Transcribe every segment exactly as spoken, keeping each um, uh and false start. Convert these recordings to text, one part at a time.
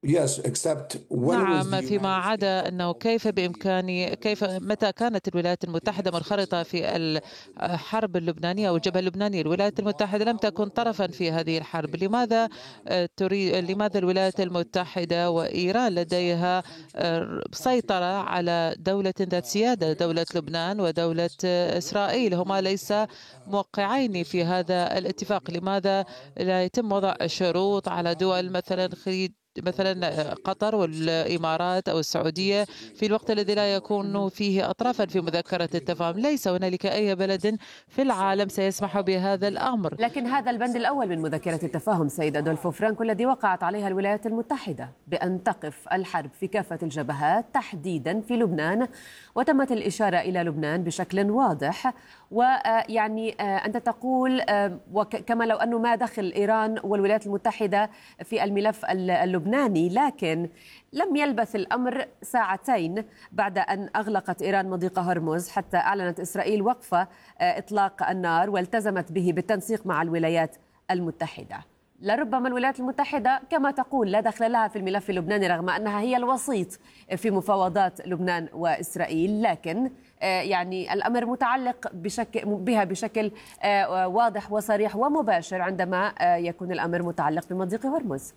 Yes, except when it was the نعم، فيما United States عدا that أنه always كيف intervened بإمكاني in كيف Lebanon. متى كانت الولايات The المتحدة United States منخرطة never got في involved in Lebanon. الحرب اللبنانية أو الجبهة Uh, اللبنانية، الولايات المتحدة لم how, تكن what طرفا led the في هذه United الحرب. States and لماذا Iran آه، to تريد have لماذا a الولايات sovereignty المتحدة based on وإيران a sovereign لديها country, آه، a country سيطرة like Lebanon? على دولة ذات Uh, سيادة، they're دولة not لبنان signatories ودولة because آه، directly إسرائيل هما ليس had uh, موقعين في contradictions on هذا Saudi الاتفاق. Arabia, لماذا Qatar, لا يتم and وضع the شروط Emirates على without دول being مثلا parties خليج or مثلا قطر negotiators or والإمارات أو signatories to السعودية this في agreement? الوقت There الذي is لا no way. يكون فيه They أطرافا would في not مذكرة completely التفاهم. ignore ليس هنالك أي بلد this. في العالم So سيسمح uh, بهذا the الأمر. لكن هذا البند الأول من مذكرة التفاهم سيد أدولفو فرانكو الذي وقعت عليها الولايات المتحدة بأن تقف الحرب في كافة الجبهات تحديدا في لبنان، وتمت الإشارة إلى لبنان بشكل واضح. ويعني أنت تقول كما لو أنه ما دخل إيران والولايات المتحدة في الملف اللبناني، لكن لم يلبث الأمر ساعتين بعد أن أغلقت إيران مضيق هرمز حتى أعلنت إسرائيل وقف إطلاق النار والتزمت به بالتنسيق مع الولايات المتحدة. لربما الولايات المتحدة كما تقول لا دخل لها في الملف اللبناني رغم أنها هي الوسيط في مفاوضات لبنان وإسرائيل، لكن يعني الأمر متعلق بشكل بها بشكل واضح وصريح ومباشر عندما يكون الأمر متعلق بمضيق هرمز.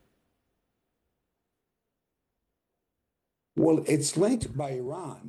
Well, it's linked by Iran.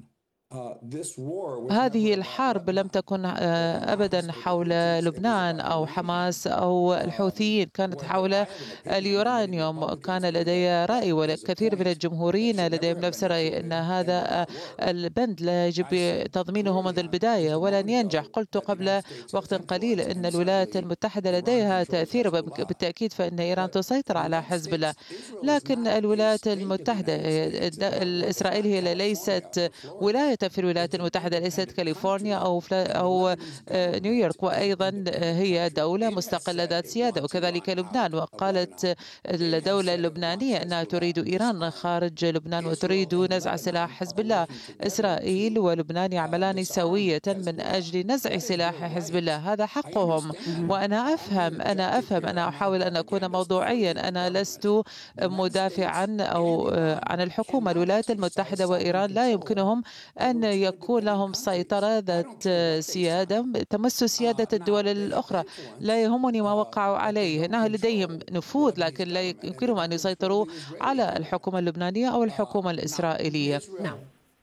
هذه الحرب لم تكن أبدا حول لبنان أو حماس أو الحوثيين، كانت حول اليورانيوم. كان لدي رأي والكثير من الجمهوريين لديهم نفس الرأي أن هذا البند لا يجب تضمينه منذ البداية ولن ينجح. قلت قبل وقت قليل أن الولايات المتحدة لديها تأثير بالتأكيد، فإن إيران تسيطر على حزب الله، لكن الولايات المتحدة الإسرائيل هي ليست ولاية في الولايات المتحدة، ليست كاليفورنيا أو أو نيويورك، وأيضا هي دولة مستقلة ذات سيادة، وكذلك لبنان. وقالت الدولة اللبنانية أنها تريد إيران خارج لبنان وتريد نزع سلاح حزب الله. إسرائيل ولبنان يعملان سوية من أجل نزع سلاح حزب الله، هذا حقهم. وأنا أفهم أنا أفهم أنا أحاول أن أكون موضوعيا. أنا لست مدافعا أو عن الحكومة. الولايات المتحدة وإيران لا يمكنهم أن يكون لهم سيطرة ذات سيادة تمس سيادة الدول الأخرى. لا يهمني ما وقعوا عليه، إنه لديهم نفوذ لكن لا يمكنهم أن يسيطروا على الحكومة اللبنانية أو الحكومة الإسرائيلية. نعم.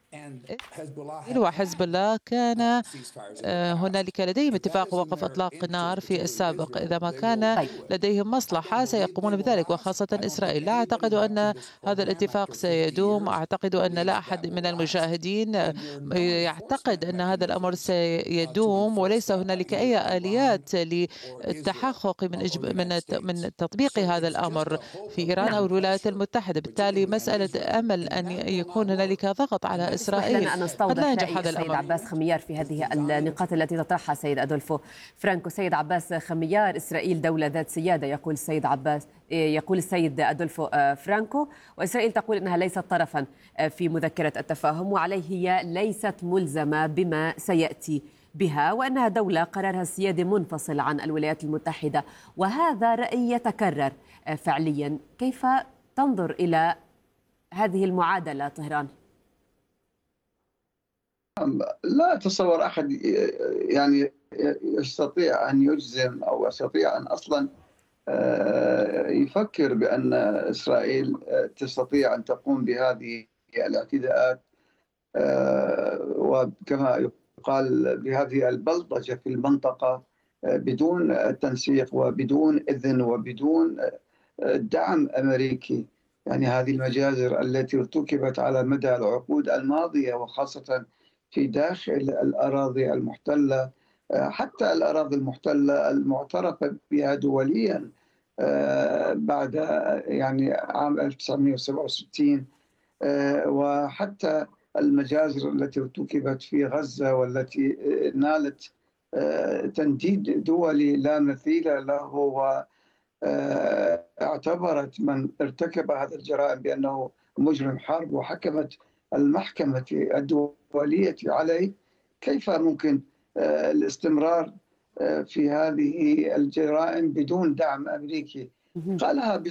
وحزب الله كان هنالك لديهم اتفاق وقف إطلاق النار في السابق. إذا ما كان لديهم مصلحة سيقومون بذلك، وخاصة إسرائيل. لا أعتقد أن هذا الاتفاق سيدوم. أعتقد أن لا أحد من المشاهدين يعتقد أن هذا الأمر سيدوم، وليس هنالك أي آليات للتحقق من من من تطبيق هذا الأمر في إيران أو الولايات المتحدة. بالتالي مسألة أمل أن يكون هنالك ضغط على إسرائيل لنا أن نستوضح رأي السيد عباس خميار في هذه النقاط التي تطرحها السيد أدولفو فرانكو. سيد عباس خميار، إسرائيل دولة ذات سيادة يقول السيد عباس يقول السيد أدولفو فرانكو، وإسرائيل تقول أنها ليست طرفا في مذكرة التفاهم، وعليه هي ليست ملزمة بما سيأتي بها، وأنها دولة قرارها السيادي منفصل عن الولايات المتحدة. وهذا رأي يتكرر فعليا. كيف تنظر إلى هذه المعادلة طهران؟ لا أتصور أحد يعني يستطيع أن يجزم أو يستطيع أن أصلا يفكر بأن إسرائيل تستطيع أن تقوم بهذه الاعتداءات وكما يقال بهذه البلطجة في المنطقة بدون تنسيق وبدون إذن وبدون دعم أمريكي. يعني هذه المجازر التي ارتكبت على مدى العقود الماضية وخاصة في داخل الأراضي المحتلة، حتى الأراضي المحتلة المعترف بها دوليا بعد يعني عام ألف وتسعمئة وسبعة وستين، وحتى المجازر التي ارتكبت في غزة والتي نالت تنديد دولي لا مثيل له، واعتبرت من ارتكب هذا الجرائم بأنه مجرم حرب وحكمت المحكمة الدولية عليه. كيف ممكن الاستمرار في هذه الجرائم بدون دعم أمريكي؟ قالها